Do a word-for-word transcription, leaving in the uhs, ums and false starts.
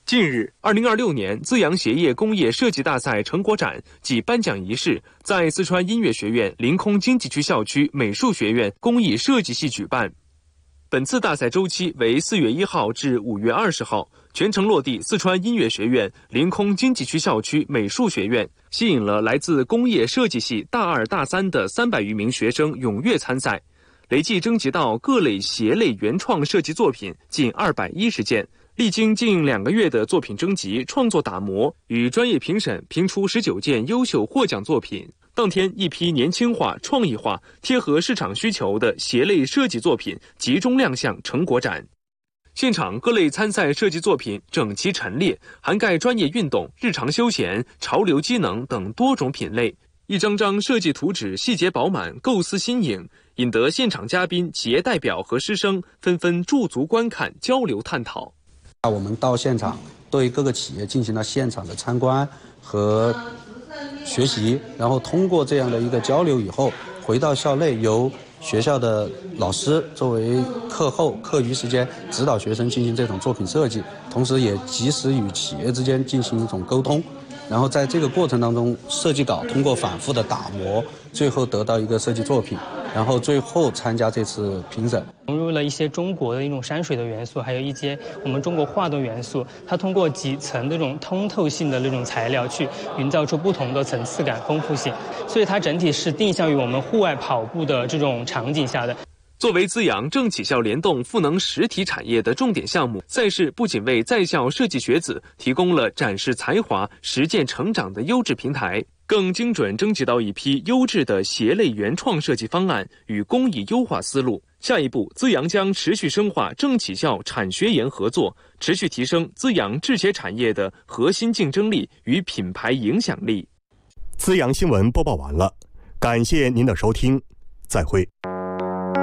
近日，二零二六年资阳鞋业工业设计大赛成果展暨颁奖仪式在四川音乐学院临空经济区校区美术学院工艺设计系举办。本次大赛周期为四月一号至五月二十号，全程落地四川音乐学院临空经济区校区美术学院，吸引了来自工业设计系大二、大三的三百余名学生踊跃参赛，累计征集到各类鞋类原创设计作品近二百一十件。历经近两个月的作品征集、创作打磨与专业评审，评出十九件优秀获奖作品。当天，一批年轻化、创意化、贴合市场需求的鞋类设计作品集中亮相成果展。现场各类参赛设计作品整齐陈列，涵盖专业运动、日常休闲、潮流机能等多种品类。一张张设计图纸细节饱满，构思新颖，引得现场嘉宾、企业代表和师生纷纷驻足观看、交流探讨。 我们到现场对各个企业进行了现场的参观和学习，然后通过这样的一个交流以后，回到校内由学校的老师作为课后课余时间指导学生进行这种作品设计，同时也及时与企业之间进行一种沟通，然后在这个过程当中，设计稿通过反复的打磨，最后得到一个设计作品，然后最后参加这次评审。 融入了一些中国的一种山水的元素，还有一些我们中国画的元素，它通过几层这种通透性的那种材料去营造出不同的层次感、丰富性，所以它整体是定向于我们户外跑步的这种场景下的。 作为资阳政企校联动赋能实体产业的重点项目，赛事不仅为在校设计学子提供了展示才华、实践成长的优质平台，更精准征集到一批优质的鞋类原创设计方案与工艺优化思路。下一步，资阳将持续深化政企校产学研合作，持续提升资阳制鞋产业的核心竞争力与品牌影响力。 资阳新闻播报完了，感谢您的收听，再会。